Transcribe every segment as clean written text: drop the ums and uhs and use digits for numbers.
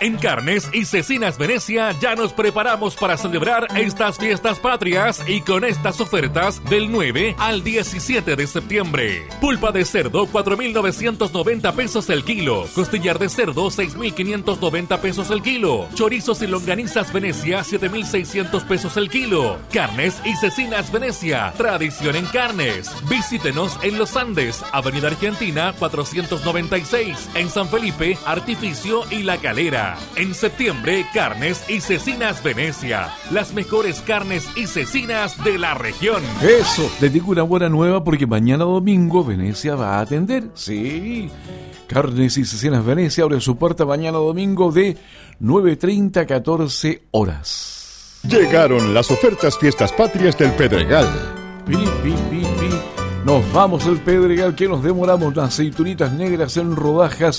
En Carnes y Cecinas Venecia ya nos preparamos para celebrar estas fiestas patrias y con estas ofertas del 9 al 17 de septiembre. Pulpa de cerdo 4.990 pesos el kilo. Costillar de cerdo 6.590 pesos el kilo. Chorizos y longanizas Venecia 7.600 pesos el kilo. Carnes y Cecinas Venecia, tradición en carnes. Visítenos en Los Andes, Avenida Argentina 496, en San Felipe, Artificio y La Calera. En septiembre, Carnes y Cecinas Venecia, las mejores carnes y cecinas de la región. Eso, te digo una buena nueva porque mañana domingo Venecia va a atender. Sí, Carnes y Cecinas Venecia abre su puerta mañana domingo de 9:30 a 14 horas. Llegaron las ofertas Fiestas Patrias del Pedregal. Nos vamos al Pedregal, que nos demoramos. Las aceitunitas negras en rodajas,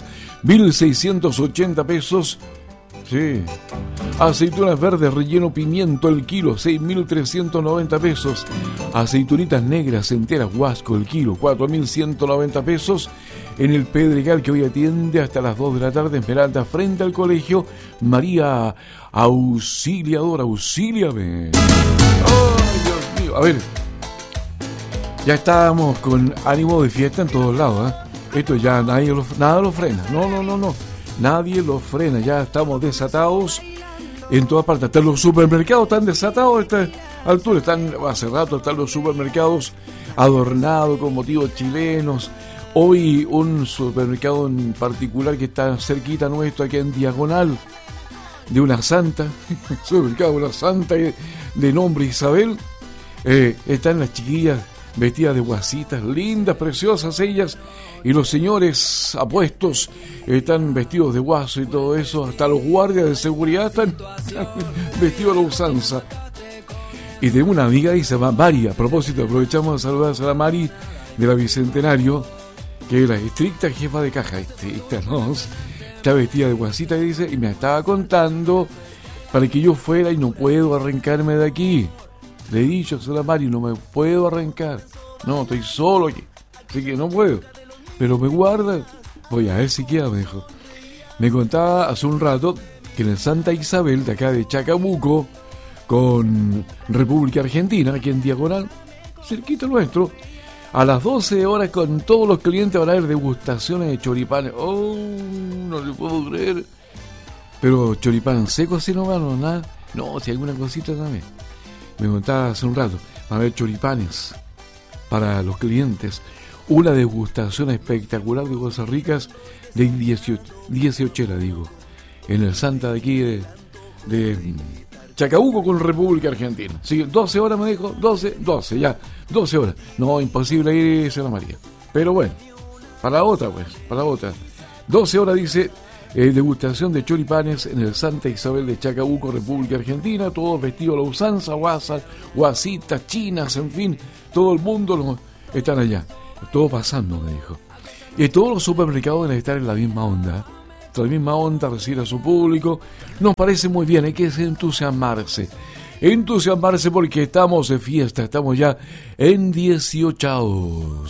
1.680 pesos. Sí. Aceitunas verdes relleno pimiento el kilo, 6.390 pesos. Aceitunitas negras enteras Huasco el kilo, 4.190 pesos. En el Pedregal, que hoy atiende hasta las 2 de la tarde, Esmeralda, frente al colegio María Auxiliadora. Auxíliame. Ay, Dios mío. A ver, ya estábamos con ánimo de fiesta en todos lados, ¿eh? Esto ya nada lo frena. No. Nadie lo frena. Ya estamos desatados en todas partes. Hasta los supermercados están desatados a esta altura. Hace rato están los supermercados adornados con motivos chilenos. Hoy un supermercado en particular que está cerquita nuestro, aquí en Diagonal, de una santa, supermercado de una santa de nombre Isabel. Están las chiquillas vestidas de guasitas, lindas, preciosas ellas, y los señores apuestos están vestidos de guaso y todo eso. Hasta los guardias de seguridad están vestidos a la usanza. Y tengo una amiga, dice Mari, a propósito, aprovechamos de saludar a la Mari de la Bicentenario, que es la estricta jefa de caja, estricta, ¿no? Está vestida de guasita, dice, y me estaba contando para que yo fuera y no puedo arrancarme de aquí. Le he dicho a la Mari, no me puedo arrancar. No, estoy solo aquí, así que no puedo. Pero me guarda. Voy a ver si queda, me dijo. Me contaba hace un rato que en el Santa Isabel, de acá de Chacabuco, con República Argentina, aquí en Diagonal, cerquita nuestro, a las 12 horas con todos los clientes van a haber degustaciones de choripanes. Oh, no le puedo creer. Pero choripán seco así no van, nada. No, si hay alguna cosita también. Me contaba hace un rato, va a haber choripanes para los clientes. Una degustación espectacular de cosas ricas de 18, digo, en el Santa de aquí de Chacabuco con República Argentina. Sí, 12 horas me dijo, 12 horas. No, imposible ir, señora María. Pero bueno, para otra. 12 horas dice, degustación de choripanes en el Santa Isabel de Chacabuco, República Argentina. Todos vestidos a la usanza, guasitas, chinas, en fin, todo el mundo están allá. Todo pasando, me dijo. Y todos los supermercados deben estar en la misma onda. Recibir a su público. Nos parece muy bien, hay que entusiasmarse porque estamos de fiesta, estamos ya en 18.